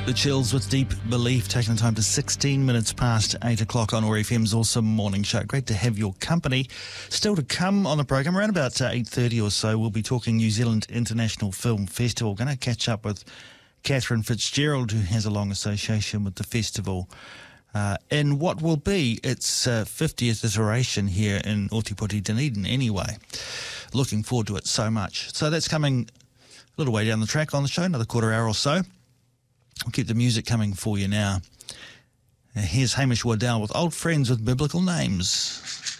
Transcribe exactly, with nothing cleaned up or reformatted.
The Chills with Deep Belief, taking the time to sixteen minutes past eight o'clock on O A R F M's Awesome Morning Show. Great to have your company. Still to come on the program, around about uh, eight thirty or so, we'll be talking New Zealand International Film Festival. Going to catch up with Catherine Fitzgerald, who has a long association with the festival, uh, in what will be its uh, fiftieth iteration here in Otipoti, Dunedin anyway. Looking forward to it so much. So that's coming a little way down the track on the show, another quarter hour or so. We'll keep the music coming for you now. Uh, here's Hamish Waddell with Old Friends with Biblical Names.